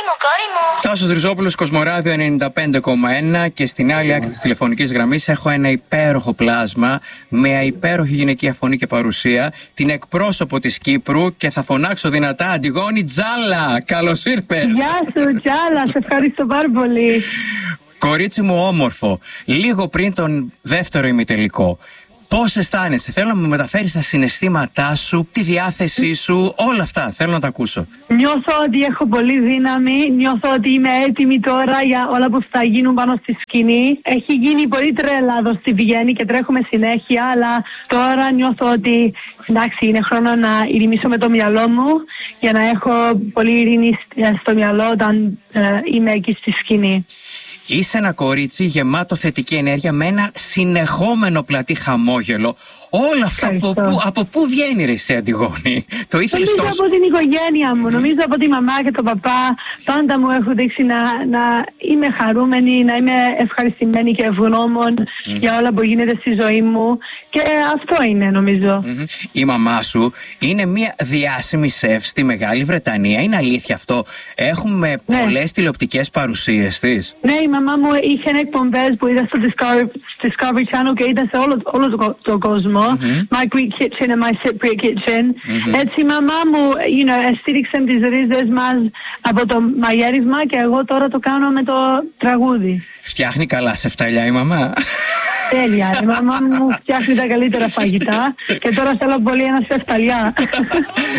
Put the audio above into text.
Τάσος Ριζόπουλος, Κοσμοράδιο 95,1, και στην άλλη άκρη της τηλεφωνικής γραμμής έχω ένα υπέροχο πλάσμα με υπέροχη γυναικεία φωνή και παρουσία, την εκπρόσωπο της Κύπρου, και θα φωνάξω δυνατά, Αντιγόνη Τζάλα. Καλώς ήρθες. Γεια σου Τζάλα, σε ευχαριστώ πάρα πολύ. Κορίτσι μου όμορφο, λίγο πριν τον δεύτερο ημιτελικό, πώς αισθάνεσαι? Θέλω να μου μεταφέρεις τα συναισθήματά σου, τη διάθεσή σου, όλα αυτά. Θέλω να τα ακούσω. Νιώθω ότι έχω πολύ δύναμη. Νιώθω ότι είμαι έτοιμη τώρα για όλα που θα γίνουν πάνω στη σκηνή. Έχει γίνει πολύ τρέλα εδώ στη Βιέννη και τρέχουμε συνέχεια. Αλλά τώρα νιώθω ότι εντάξει, είναι χρόνο να ηρεμήσω με το μυαλό μου για να έχω πολύ ειρήνη στο μυαλό όταν είμαι εκεί στη σκηνή. Είσαι ένα κορίτσι γεμάτο θετική ενέργεια με ένα συνεχόμενο πλατή χαμόγελο. Όλα αυτά από πού βγαίνει ρε εσύ, Αντιγόνη? Το ήθελες τόσο? Νομίζω από την οικογένεια μου, νομίζω από τη μαμά και τον παπά. Πάντα μου έχουν δείξει να είμαι χαρούμενη, να είμαι ευχαριστημένη και ευγνώμων για όλα που γίνεται στη ζωή μου. Και αυτό είναι, νομίζω. Η μαμά σου είναι μια διάσημη σεφ στη Μεγάλη Βρετανία. Είναι αλήθεια αυτό? Έχουμε πολλές τηλεοπτικές παρουσίες της. Ναι, η μαμά μου είχε εκπομπές που είδα στο Discovery Channel και είδα σε όλο τον κόσμο. My Greek Kitchen and My Cypriot Kitchen. Έτσι η μαμά μου στήριξε τις ρίζες μας από το μαγείρισμα και εγώ τώρα το κάνω με το τραγούδι. Φτιάχνει καλά σεφταλιά η μαμά? Τέλεια, η μαμά μου φτιάχνει τα καλύτερα φαγητά και τώρα θέλω πολύ ένα σεφταλιά.